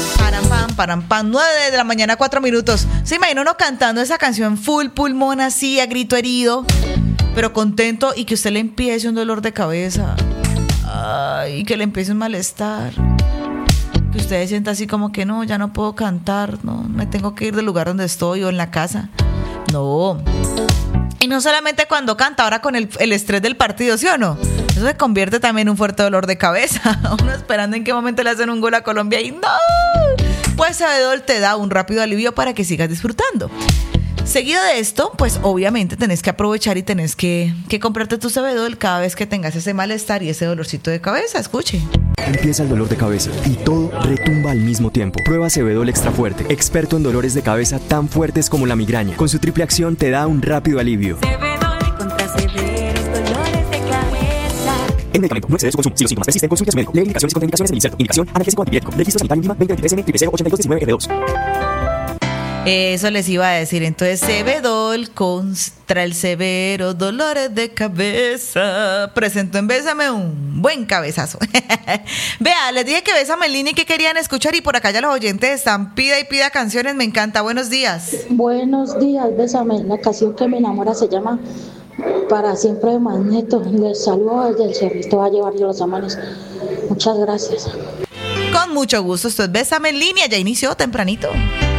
Param, pam, 9 de la mañana, 4 minutos. Se imagina uno cantando esa canción full pulmón así, a grito herido, pero contento, y que usted le empiece un dolor de cabeza. Ay, que le empiece un malestar. Que usted sienta así como que no, ya no puedo cantar, no, me tengo que ir del lugar donde estoy o en la casa. No. Y no solamente cuando canta, ahora con el estrés del partido, ¿sí o no? Eso se convierte también en un fuerte dolor de cabeza. Uno esperando en qué momento le hacen un gol a Colombia y ¡no! Pues Cebedol te da un rápido alivio para que sigas disfrutando. Seguido de esto, pues obviamente tenés que aprovechar y tenés que comprarte tu Cebedol cada vez que tengas ese malestar y ese dolorcito de cabeza. Escuche. Empieza el dolor de cabeza y todo retumba al mismo tiempo. Prueba Cebedol Extra Fuerte, experto en dolores de cabeza tan fuertes como la migraña. Con su triple acción te da un rápido alivio. Cebedol contra severos dolores de cabeza. El medicamento no excede su consumo. Si los síntomas persisten, consulte a su médico. Lee indicaciones y contraindicaciones en el inserto. Indicación: analgésico antipirético. Registro sanitario INVIMA 2023N 08219F2. Eso les iba a decir. Entonces, Cebedol contra el severo dolores de cabeza. Presentó en Bésame un buen cabezazo. Vea, les dije que Bésame en línea y que querían escuchar, y por acá ya los oyentes están pida y pida canciones. Me encanta. Buenos días. Buenos días, Bésame. La canción que me enamora se llama Para Siempre de Magneto. Les saludo desde el Cerrito Valle, Barrio Los Amanes. Muchas gracias. Con mucho gusto. Esto es Bésame en línea. Ya inició tempranito.